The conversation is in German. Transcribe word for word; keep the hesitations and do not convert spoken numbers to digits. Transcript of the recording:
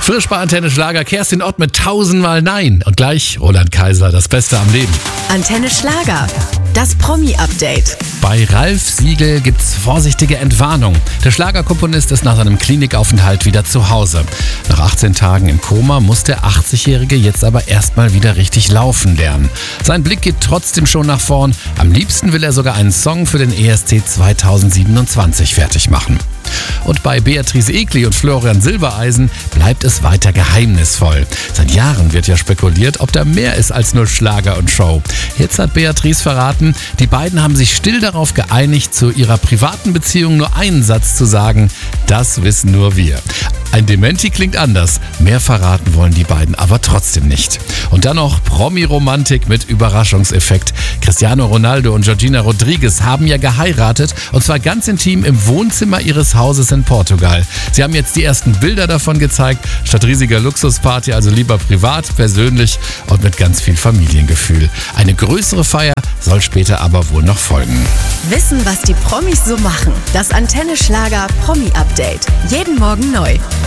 Frisch bei Antenne Schlager, Kerstin Ott mit tausendmal Nein. Und gleich Roland Kaiser, das Beste am Leben. Antenne Schlager, das Promi-Update. Bei Ralf Siegel gibt's vorsichtige Entwarnung. Der Schlagerkomponist ist nach seinem Klinikaufenthalt wieder zu Hause. Nach achtzehn Tagen im Koma muss der achtzigjährige jetzt aber erstmal wieder richtig laufen lernen. Sein Blick geht trotzdem schon nach vorn. Am liebsten will er sogar einen Song für den E S C zweitausendsiebenundzwanzig fertig machen. Und bei Beatrice Egli und Florian Silbereisen bleibt es weiter geheimnisvoll. Seit Jahren wird ja spekuliert, ob da mehr ist als nur Schlager und Show. Jetzt hat Beatrice verraten, die beiden haben sich still darauf geeinigt, zu ihrer privaten Beziehung nur einen Satz zu sagen: Das wissen nur wir. Ein Dementi klingt anders. Mehr verraten wollen die beiden aber trotzdem nicht. Und dann noch Promi-Romantik mit Überraschungseffekt. Cristiano Ronaldo und Georgina Rodriguez haben ja geheiratet, und zwar ganz intim im Wohnzimmer ihres Hauses in Portugal. Sie haben jetzt die ersten Bilder davon gezeigt. Statt riesiger Luxusparty also lieber privat, persönlich und mit ganz viel Familiengefühl. Eine größere Feier soll später aber wohl noch folgen. Wissen, was die Promis so machen. Das Antenne Schlager Promi-Update. Jeden Morgen neu.